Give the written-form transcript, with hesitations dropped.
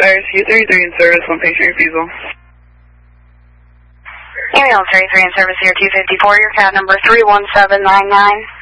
Spires, U33 in service, one patient refusal. Ambulance 33 in service here, 254, your CAD number 31799.